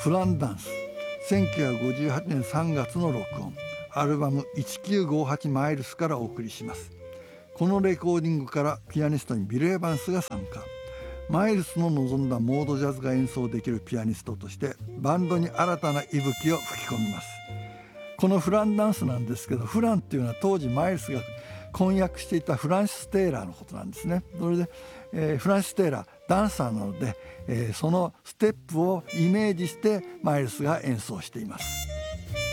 フランダンス、1958年3月の録音、アルバム1958マイルスからお送りします。このレコーディングからピアニストにビル・エヴァンスが参加。マイルスの望んだモードジャズが演奏できるピアニストとしてバンドに新たな息吹を吹き込みます。このフランダンスなんですけど、フランっていうのは当時マイルスが婚約していたフランシス・テイラーのことなんですね。それで、フランシス・テイラーダンサーなので、そのステップをイメージしてマイルスが演奏しています。